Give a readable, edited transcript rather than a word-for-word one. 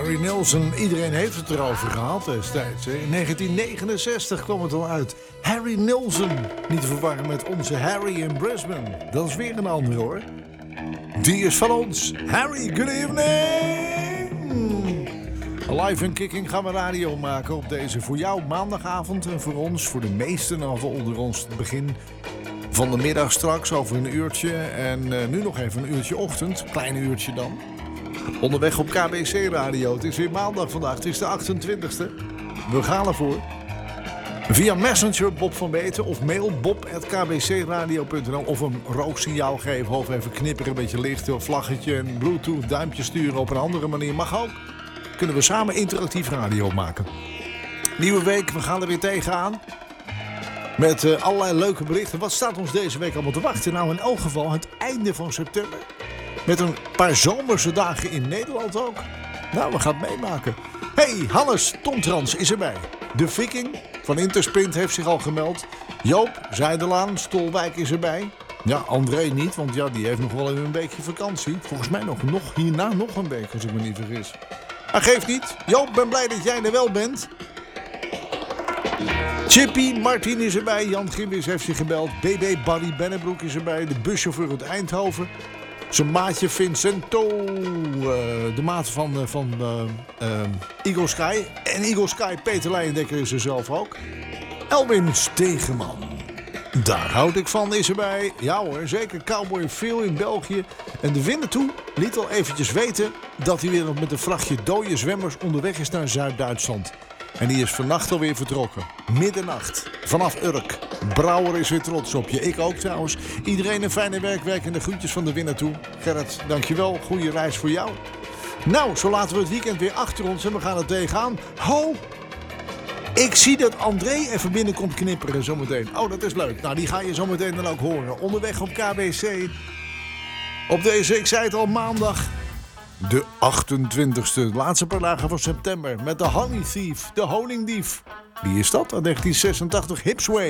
Harry Nilsson, iedereen heeft het erover gehad destijds. Hè? In 1969 kwam het al uit. Harry Nilsson, niet te verwarren met onze Harry in Brisbane. Dat is weer een ander hoor. Die is van ons. Harry, good evening! Live en kicking gaan we radio maken op deze voor jou maandagavond. En voor ons, voor de meesten onder ons, het begin van de middag straks over een uurtje. En nu nog even een uurtje ochtend, klein uurtje dan. Onderweg op KBC Radio. Het is weer maandag vandaag. Het is de 28e. We gaan ervoor. Via Messenger Bob van Weten of mail bob@kbcradio.nl of een rooksignaal geven of even knipperen, een beetje lichten, een vlaggetje, een bluetooth, duimpje sturen op een andere manier. Mag ook. Kunnen we samen interactief radio maken. Nieuwe week, we gaan er weer tegenaan. Met allerlei leuke berichten. Wat staat ons deze week allemaal te wachten? Nou, in elk geval het einde van september. Met een paar zomerse dagen in Nederland ook. Nou, we gaan het meemaken. Hey, Hannes Tomtrans is erbij. De Viking van Intersprint heeft zich al gemeld. Joop Zijdelaan, Stolwijk is erbij. Ja, André niet, want ja, die heeft nog wel even een weekje vakantie. Volgens mij nog hierna nog een week, als ik me niet vergis. Maar geeft niet. Joop, ben blij dat jij er wel bent. Chippy Martin is erbij. Jan Gimbis heeft zich gebeld. BB Barry Bennebroek is erbij. De buschauffeur uit Eindhoven. Zijn maatje Vincento. De maat van Eagle Sky. En Eagle Sky, Peter Leijendekker is er zelf ook. Elwin Stegeman. Daar houd ik van, is erbij. Ja hoor, zeker. Cowboy Phil in België. En de Winnetou liet al eventjes weten dat hij weer met een vrachtje dode zwemmers onderweg is naar Zuid-Duitsland. En die is vannacht alweer vertrokken. Middernacht. Vanaf Urk. Brouwer is weer trots op je. Ik ook trouwens. Iedereen een fijne werkweek en de groetjes van de Winnetou. Gerrit, dankjewel. Goeie reis voor jou. Nou, zo laten we het weekend weer achter ons en we gaan er tegenaan. Ho! Ik zie dat André even binnenkomt knipperen zometeen. Oh, dat is leuk. Nou, die ga je zometeen dan ook horen. Onderweg op KBC. Op deze, ik zei het al, maandag. De 28e, laatste paar dagen van september. Met de Honey Thief, de honingdief. Wie is dat? Uit 1986, Hipsway.